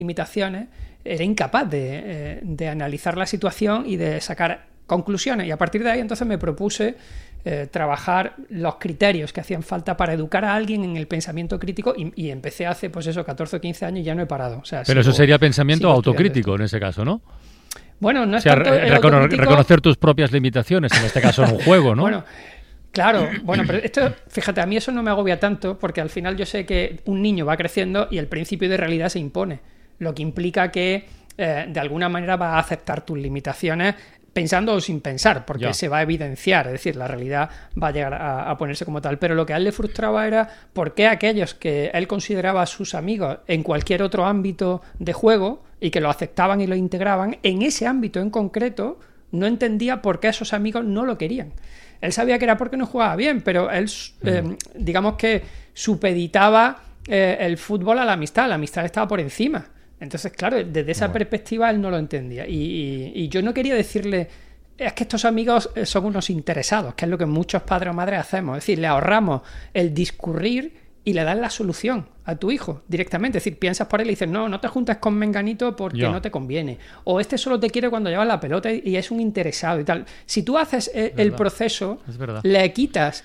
limitaciones, era incapaz de analizar la situación y de sacar conclusiones. Y a partir de ahí entonces me propuse trabajar los criterios que hacían falta para educar a alguien en el pensamiento crítico y empecé hace, pues eso, 14 o 15 años y ya no he parado. O sea, pero eso sería pensamiento autocrítico en ese caso, ¿no? Bueno, no es tanto reconocer tus propias limitaciones, en este caso en un juego, ¿no? Bueno, claro, pero esto, fíjate, a mí eso no me agobia tanto porque al final yo sé que un niño va creciendo y el principio de realidad se impone, lo que implica que de alguna manera va a aceptar tus limitaciones pensando o sin pensar, porque se va a evidenciar, es decir, la realidad va a llegar a ponerse como tal. Pero lo que a él le frustraba era por qué aquellos que él consideraba sus amigos en cualquier otro ámbito de juego y que lo aceptaban y lo integraban, en ese ámbito en concreto no entendía por qué esos amigos no lo querían. Él sabía que era porque no jugaba bien, pero él, digamos que supeditaba el fútbol a la amistad estaba por encima. Entonces, claro, desde esa perspectiva él no lo entendía. Y yo no quería decirle, es que estos amigos son unos interesados, que es lo que muchos padres o madres hacemos. Es decir, le ahorramos el discurrir y le das la solución a tu hijo directamente. Es decir, piensas por él y dices, no te juntes con menganito porque no te conviene. O este solo te quiere cuando llevas la pelota y es un interesado y tal. Si tú haces el proceso, le quitas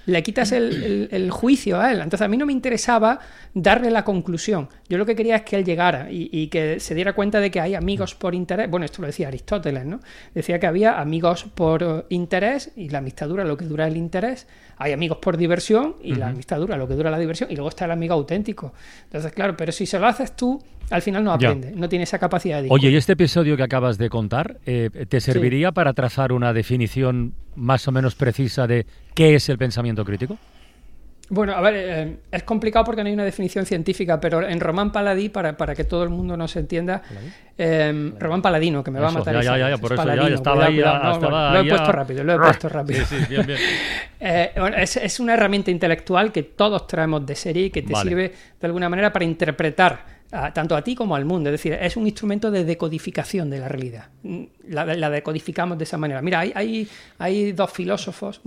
el juicio a él. Entonces a mí no me interesaba darle la conclusión. Yo lo que quería es que él llegara y que se diera cuenta de que hay amigos por interés. Bueno, esto lo decía Aristóteles, ¿no? Decía que había amigos por interés y la amistad dura lo que dura el interés. Hay amigos por diversión y la amistad dura lo que dura la diversión. Y luego está el amigo auténtico. Entonces, claro, pero si se lo haces tú, al final no aprende, no tiene esa capacidad de discutir. Oye, ¿y este episodio que acabas de contar te serviría para trazar una definición más o menos precisa de qué es el pensamiento crítico? Bueno, a ver, es complicado porque no hay una definición científica, pero en Román Paladí, para que todo el mundo nos entienda, Román Paladino, que me va a matar. Por eso Paladino, ya estaba ahí. Lo he puesto rápido. Sí, bien. Bueno, es una herramienta intelectual que todos traemos de serie y que te sirve de alguna manera para interpretar tanto a ti como al mundo. Es decir, es un instrumento de decodificación de la realidad. La decodificamos de esa manera. Mira, hay dos filósofos,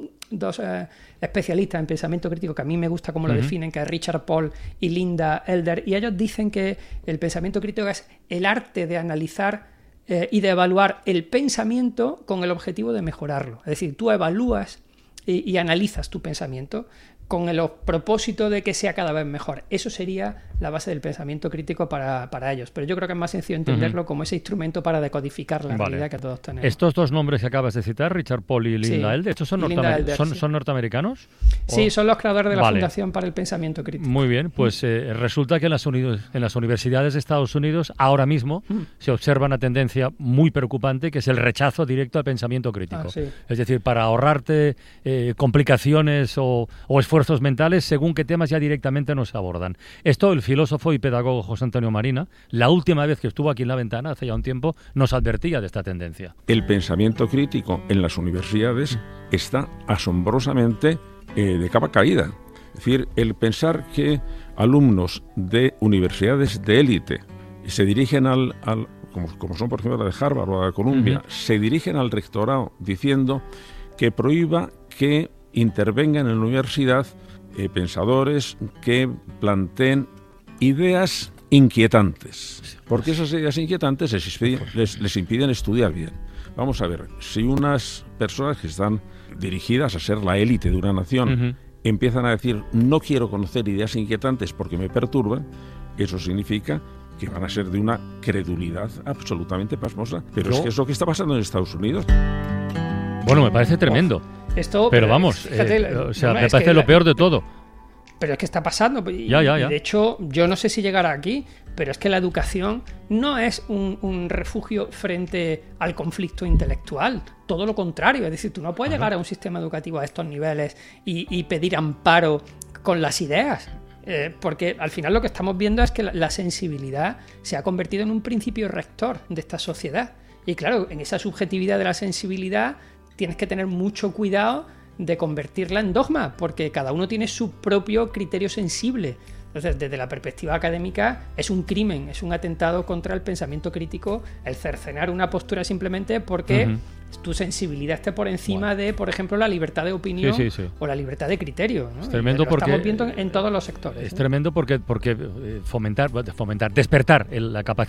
dos especialistas en pensamiento crítico que a mí me gusta cómo lo definen, que es Richard Paul y Linda Elder, y ellos dicen que el pensamiento crítico es el arte de analizar y de evaluar el pensamiento con el objetivo de mejorarlo. Es decir, tú evalúas y analizas tu pensamiento con el propósito de que sea cada vez mejor. Eso sería la base del pensamiento crítico para ellos. Pero yo creo que es más sencillo entenderlo como ese instrumento para decodificar la realidad que todos tenemos. Estos dos nombres que acabas de citar, Richard Paul y Linda Elder, ¿estos son norteamericanos? Sí, son los creadores de la Fundación para el Pensamiento Crítico. Muy bien, pues resulta que en las universidades de Estados Unidos ahora mismo se observa una tendencia muy preocupante, que es el rechazo directo al pensamiento crítico. Es decir, para ahorrarte complicaciones o esfuerzos mentales según qué temas ya directamente nos abordan. Esto el filósofo y pedagogo José Antonio Marina, la última vez que estuvo aquí en La Ventana, hace ya un tiempo, nos advertía de esta tendencia. El pensamiento crítico en las universidades está asombrosamente de capa caída. Es decir, el pensar que alumnos de universidades de élite se dirigen como son por ejemplo la de Harvard o la de Columbia, se dirigen al rectorado diciendo que prohíba que intervengan en la universidad pensadores que planteen ideas inquietantes, porque esas ideas inquietantes les impiden estudiar bien. Vamos a ver, si unas personas que están dirigidas a ser la élite de una nación empiezan a decir no quiero conocer ideas inquietantes porque me perturban, eso significa que van a ser de una credulidad absolutamente pasmosa. Pero es que es lo que está pasando en Estados Unidos. Bueno, me parece tremendo. Pero vamos, fíjate, me parece lo peor de todo. Pero es que está pasando. Y de hecho, yo no sé si llegará aquí, pero es que la educación no es un refugio frente al conflicto intelectual. Todo lo contrario. Es decir, tú no puedes llegar a un sistema educativo a estos niveles y pedir amparo con las ideas. Porque al final lo que estamos viendo es que la sensibilidad se ha convertido en un principio rector de esta sociedad. Y claro, en esa subjetividad de la sensibilidad tienes que tener mucho cuidado de convertirla en dogma, porque cada uno tiene su propio criterio sensible Entonces, desde la perspectiva académica, es un crimen, es un atentado contra el pensamiento crítico el cercenar una postura simplemente porque tu sensibilidad esté por encima de, por ejemplo, la libertad de opinión o la libertad de criterio, ¿no? Es tremendo porque estamos viendo en todos los sectores. Es tremendo porque despertar la capacidad